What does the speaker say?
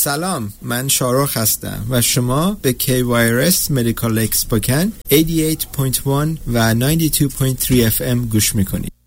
سلام، من شارخ هستم و شما به KYRS مدیکال اسپوکن 88.1 و 92.3 FM گوش میکنید.